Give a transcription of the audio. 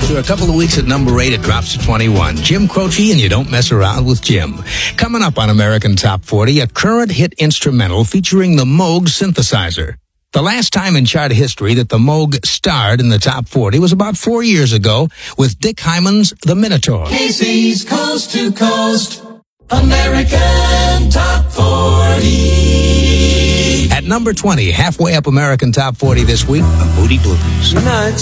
After a couple of weeks at number 8, it drops to 21. Jim Croce and You Don't Mess Around with Jim. Coming up on American Top 40, a current hit instrumental featuring the Moog synthesizer. The last time in chart history that the Moog starred in the Top 40 was about 4 years ago with Dick Hyman's The Minotaur. Casey's Coast to Coast, American Top 40. At number 20, halfway up American Top 40 this week, a Moody Blues.